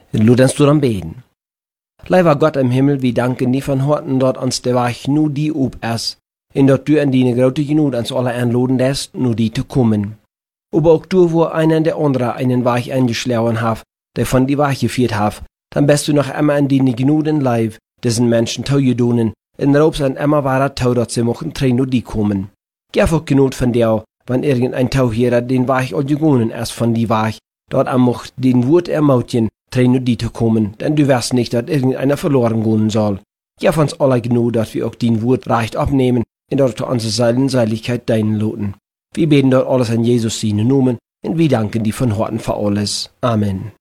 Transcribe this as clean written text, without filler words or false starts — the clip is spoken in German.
Lass uns dann beten. Lieber Gott im Himmel, wir danken dir von Horten, dort uns der Weg nur die ob ist, in dort du an die große Genut uns alle einladen lässt, nur die zu kommen. Aber auch du, wo einer der andere einen Weg eingeschlagen hat, der von die Weg geführt hat, dann bist du noch immer an die Genuden Leib, diesen Menschen taugedonen, in Robs an immer wahrer Tau, dort sie mochten tränen nur die kommen. Gef auch Genut von der, wenn irgendein Tauhierer den Weg all gegonen ist von die Weg, dort am mocht den Wut ermautjen, tränen nur die zu kommen, denn du weißt nicht, dass irgendeiner verloren gehen soll. Gef uns alle genug, dass wir auch den Wut recht abnehmen, in dort unsere Seligkeit deinen loten. Wir beten dort alles an Jesus seine Namen, und wir danken dir von Horten für alles. Amen.